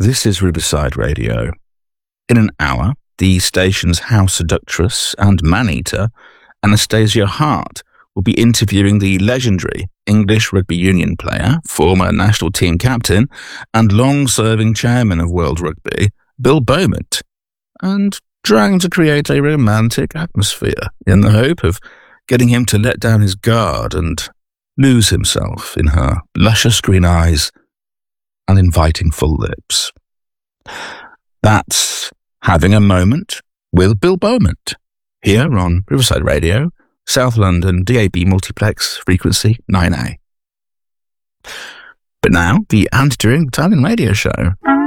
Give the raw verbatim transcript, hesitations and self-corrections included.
This is Riverside Radio. In an hour, the station's house seductress and man-eater, Anastasia Hart, will be interviewing the legendary English rugby union player, former national team captain, and long-serving chairman of World Rugby, Bill Beaumont, and trying to create a romantic atmosphere in the hope of getting him to let down his guard and lose himself in her luscious green eyes and inviting full lips. That's Having a Moment with Bill Beaumont, here on Riverside Radio, South London D A B Multiplex, frequency nine A. But now, the Anti-Touring Battalion Radio Show.